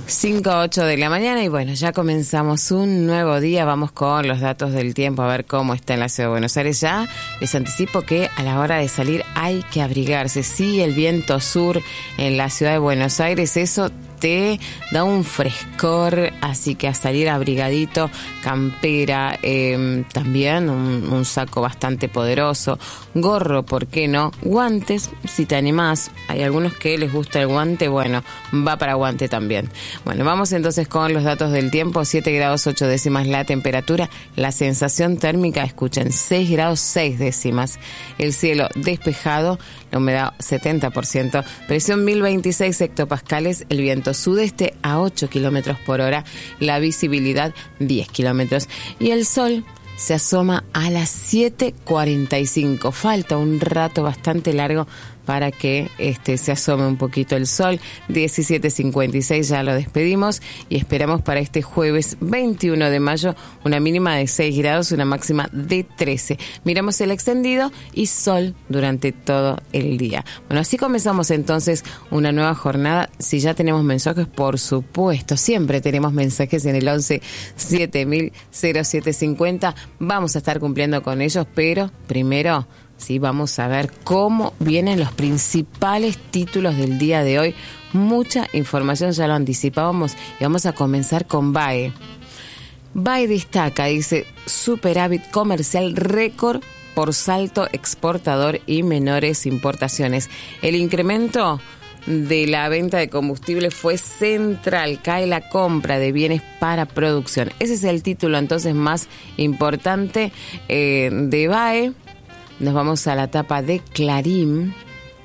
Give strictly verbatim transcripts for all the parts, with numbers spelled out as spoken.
cinco a ocho de la mañana y bueno, ya comenzamos un nuevo día. Vamos con los datos del tiempo a ver cómo está en la ciudad de Buenos Aires. Ya les anticipo que a la hora de salir hay que abrigarse. Sí, el viento sur en la ciudad de Buenos Aires, eso te da un frescor, así que a salir abrigadito, campera, eh, también un, un saco bastante poderoso, gorro, ¿por qué no? Guantes, si te animás. Hay algunos que les gusta el guante, bueno, va para guante también. Bueno, vamos entonces con los datos del tiempo. siete grados ocho décimas la temperatura, la sensación térmica, escuchen, seis grados seis décimas, el cielo despejado, la humedad setenta por ciento, presión mil veintiséis hectopascales, el viento sudeste a ocho kilómetros por hora, la visibilidad diez kilómetros y el sol se asoma a las siete cuarenta y cinco. Falta un rato bastante largo para que este se asome un poquito el sol. diecisiete cincuenta y seis ya lo despedimos y esperamos para este jueves veintiuno de mayo una mínima de seis grados, una máxima de trece. Miramos el extendido y sol durante todo el día. Bueno, así comenzamos entonces una nueva jornada. Si ya tenemos mensajes, por supuesto, siempre tenemos mensajes en el once siete mil cero siete cincuenta. Vamos a estar cumpliendo con ellos, pero primero sí, vamos a ver cómo vienen los principales títulos del día de hoy. Mucha información, ya lo anticipábamos, y vamos a comenzar con B A E. B A E destaca, dice, superávit comercial récord por salto exportador y menores importaciones. El incremento de la venta de combustible fue central, cae la compra de bienes para producción. Ese es el título entonces más importante eh, de B A E. Nos vamos a la tapa de Clarín.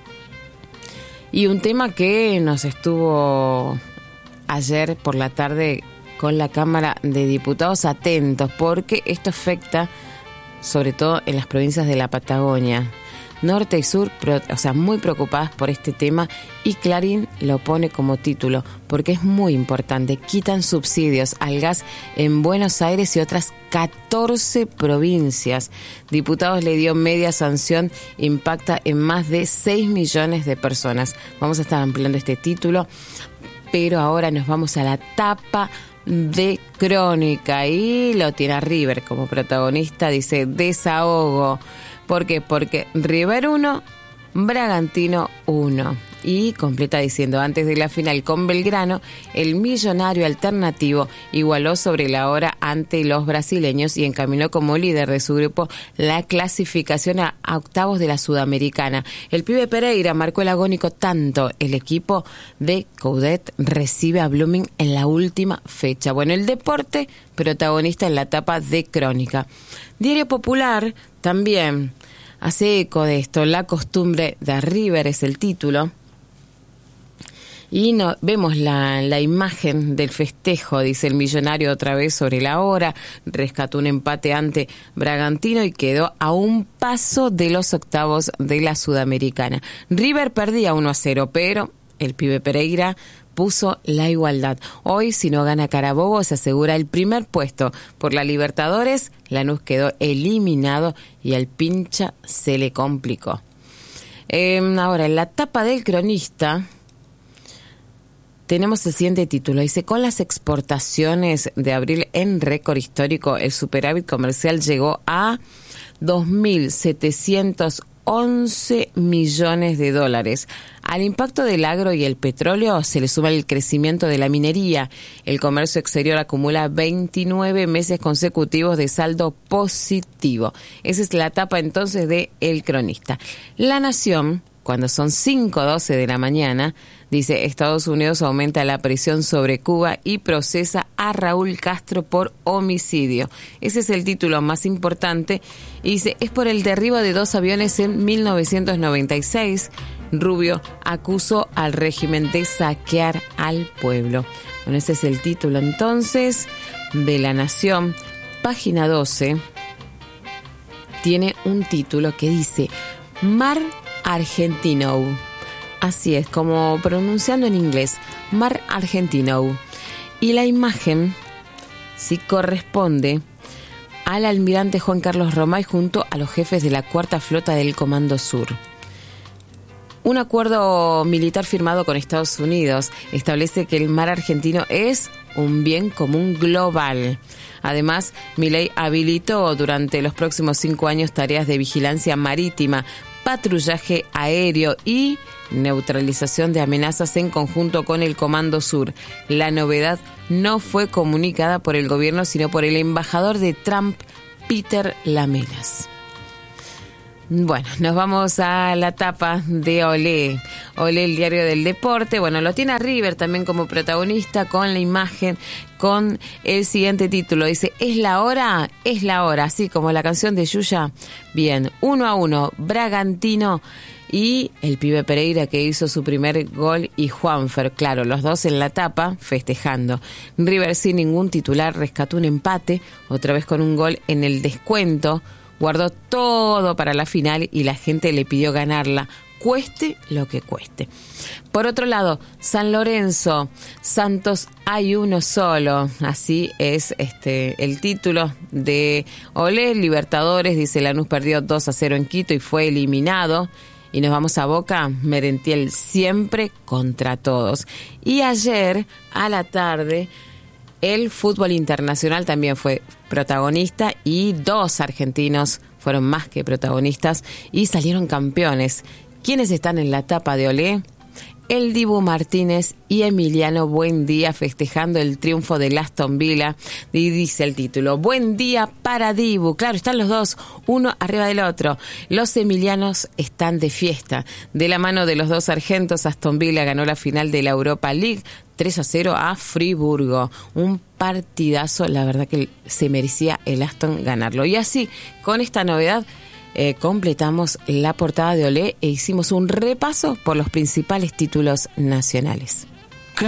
Y un tema que nos estuvo ayer por la tarde con la Cámara de Diputados atentos, porque esto afecta sobre todo en las provincias de la Patagonia. Norte y sur, o sea, muy preocupadas por este tema, y Clarín lo pone como título porque es muy importante. Quitan subsidios al gas en Buenos Aires y otras catorce provincias. Diputados le dio media sanción, impacta en más de seis millones de personas. Vamos a estar ampliando este título, pero ahora nos vamos a la tapa de Crónica y lo tiene a River como protagonista, dice desahogo. ¿Por qué? Porque River uno, Bragantino uno. Y completa diciendo, antes de la final con Belgrano, el millonario alternativo igualó sobre la hora ante los brasileños y encaminó como líder de su grupo la clasificación a, a octavos de la Sudamericana. El pibe Pereira marcó el agónico tanto. El equipo de Coudet recibe a Blooming en la última fecha. Bueno, el deporte protagonista en la etapa de Crónica. Diario Popular también hace eco de esto. La costumbre de River es el título. Y no, vemos la, la imagen del festejo, dice el millonario otra vez sobre la hora, rescató un empate ante Bragantino y quedó a un paso de los octavos de la Sudamericana. River perdía uno a cero, pero el pibe Pereira puso la igualdad. Hoy, si no gana Carabobo, se asegura el primer puesto. Por la Libertadores, Lanús quedó eliminado y al Pincha se le complicó. Eh, ahora, en la tapa del Cronista tenemos el siguiente título. Dice, con las exportaciones de abril en récord histórico, el superávit comercial llegó a dos mil setecientos once millones de dólares. Al impacto del agro y el petróleo se le suma el crecimiento de la minería. El comercio exterior acumula veintinueve meses consecutivos de saldo positivo. Esa es la etapa entonces de El Cronista. La Nación, cuando son cinco doce de la mañana, dice, Estados Unidos aumenta la presión sobre Cuba y procesa a Raúl Castro por homicidio. Ese es el título más importante. Y dice, es por el derribo de dos aviones en mil novecientos noventa y seis. Rubio acusó al régimen de saquear al pueblo. Bueno, ese es el título entonces de La Nación. Página doce tiene un título que dice, Mar Argentino. Así es, como pronunciando en inglés, Mar Argentino. Y la imagen sí corresponde al almirante Juan Carlos Romay junto a los jefes de la Cuarta Flota del Comando Sur. Un acuerdo militar firmado con Estados Unidos establece que el mar argentino es un bien común global. Además, Milei habilitó durante los próximos cinco años tareas de vigilancia marítima, patrullaje aéreo y neutralización de amenazas en conjunto con el Comando Sur. La novedad no fue comunicada por el gobierno, sino por el embajador de Trump, Peter Lamelas. Bueno, nos vamos a la tapa de Olé. Olé, el diario del deporte. Bueno, lo tiene a River también como protagonista con la imagen, con el siguiente título. Dice, ¿es la hora? Es la hora. Así como la canción de Yuya. Bien, uno a uno, Bragantino y el pibe Pereira que hizo su primer gol y Juanfer. Claro, los dos en la tapa festejando. River sin ningún titular rescató un empate, otra vez con un gol en el descuento. Guardó todo para la final y la gente le pidió ganarla, cueste lo que cueste. Por otro lado, San Lorenzo, Santos hay uno solo. Así es este el título de Olé. Libertadores, dice Lanús perdió dos a cero en Quito y fue eliminado. Y nos vamos a Boca, Merentiel siempre contra todos. Y ayer a la tarde, el fútbol internacional también fue protagonista y dos argentinos fueron más que protagonistas y salieron campeones. ¿Quiénes están en la tapa de Olé? El Dibu Martínez y Emiliano Buendía festejando el triunfo del Aston Villa. Y dice el título, buen día para Dibu. Claro, están los dos, uno arriba del otro. Los emilianos están de fiesta. De la mano de los dos argentos, Aston Villa ganó la final de la Europa League tres a cero a Friburgo. Un partidazo, la verdad que se merecía el Aston ganarlo. Y así, con esta novedad, Eh, completamos la portada de Olé e hicimos un repaso por los principales títulos nacionales.